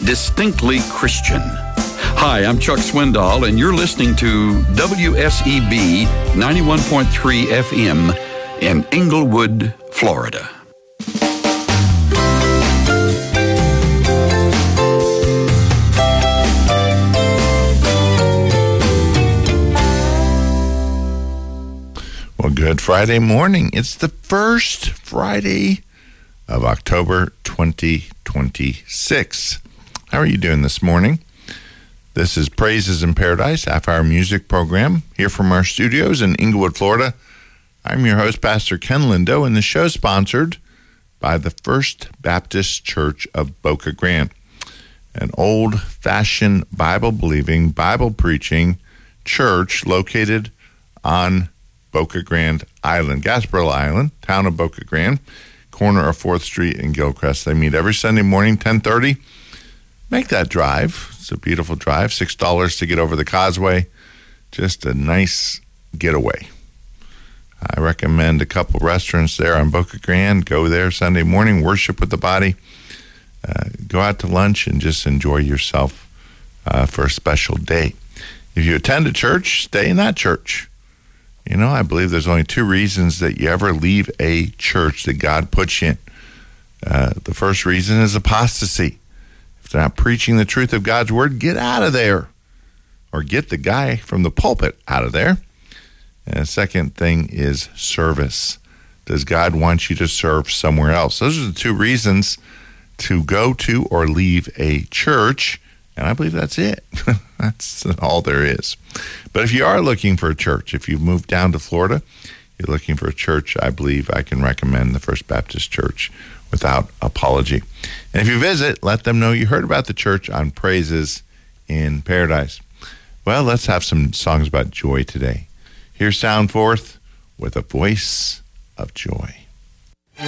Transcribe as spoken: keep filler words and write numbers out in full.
distinctly Christian. Hi, I'm Chuck Swindoll, and you're listening to W S E B ninety-one point three F M in Englewood, Florida. Well, good Friday morning. It's the first Friday of October twenty twenty-six. How are you doing this morning? This is Praises in Paradise, half-hour music program here from our studios in Englewood, Florida. I'm your host, Pastor Ken Lindo, and the show is sponsored by the First Baptist Church of Boca Grande, an old-fashioned Bible-believing, Bible-preaching church located on Boca Grande Island, Gasparilla Island, town of Boca Grande, corner of fourth Street and Gilcrest. They meet every Sunday morning, ten thirty. Make that drive. It's a beautiful drive. six dollars to get over the causeway. Just a nice getaway. I recommend a couple restaurants there on Boca Grande. Go there Sunday morning, worship with the body. Uh, go out to lunch and just enjoy yourself uh, for a special day. If you attend a church, stay in that church. You know, I believe there's only two reasons that you ever leave a church that God puts you in. Uh, the first reason is apostasy. If they're not preaching the truth of God's word, get out of there. Or get the guy from the pulpit out of there. And the second thing is service. Does God want you to serve somewhere else? Those are the two reasons to go to or leave a church. And I believe that's it. That's all there is. But if you are looking for a church, if you've moved down to Florida, you're looking for a church, I believe I can recommend the First Baptist Church without apology. And if you visit, let them know you heard about the church on Praises in Paradise. Well, let's have some songs about joy today. Here's Sound Forth with A Voice of Joy.